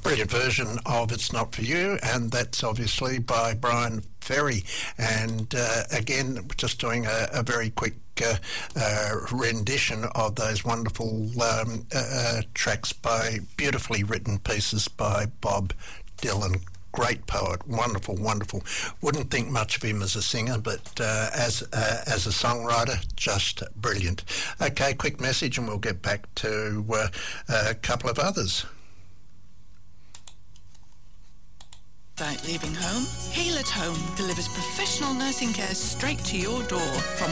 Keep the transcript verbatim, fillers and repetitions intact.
brilliant version of It's Not For You, and that's obviously by Brian Ferry. And uh, again, just doing a, a very quick uh, uh, rendition of those wonderful um, uh, uh, tracks by beautifully written pieces by Bob Dylan. Great poet, wonderful, wonderful. Wouldn't think much of him as a singer, but uh, as uh, as a songwriter, just brilliant. Okay, quick message and we'll get back to uh, a couple of others. Without leaving home, Heal at Home delivers professional nursing care straight to your door. From